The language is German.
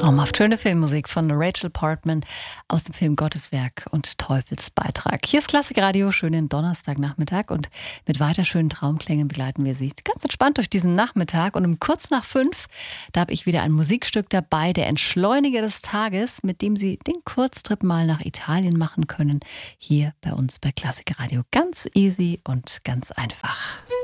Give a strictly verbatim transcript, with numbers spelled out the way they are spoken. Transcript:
Traumhaft schöne Filmmusik von Rachel Portman aus dem Film Gotteswerk und Teufelsbeitrag. Hier ist Klassikradio, schönen Donnerstagnachmittag und mit weiter schönen Traumklängen begleiten wir Sie ganz entspannt durch diesen Nachmittag. Und um kurz nach fünf, da habe ich wieder ein Musikstück dabei, der Entschleuniger des Tages, mit dem Sie den Kurztrip mal nach Italien machen können. Hier bei uns bei Klassikradio. Ganz easy und ganz einfach.